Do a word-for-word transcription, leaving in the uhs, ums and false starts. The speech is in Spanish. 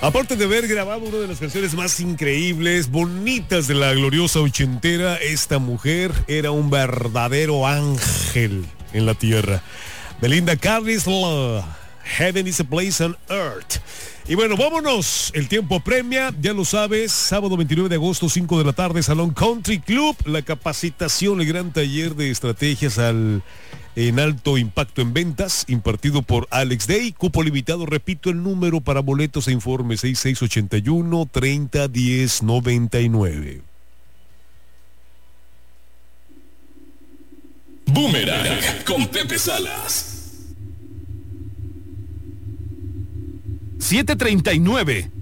Aparte de haber grabado una de las canciones más increíbles, bonitas de la gloriosa ochentera, esta mujer era un verdadero ángel en la tierra. Belinda Carlisle, Heaven is a Place on Earth. Y bueno, vámonos, el tiempo premia, ya lo sabes, sábado veintinueve de agosto, cinco de la tarde, Salón Country Club, la capacitación, el gran taller de estrategias al, en alto impacto en ventas, impartido por Alex Day, cupo limitado, repito el número para boletos e informes, seis seis ocho uno, treinta, diez, noventa y nueve. Boomerang con Pepe Salas. siete treinta y nueve.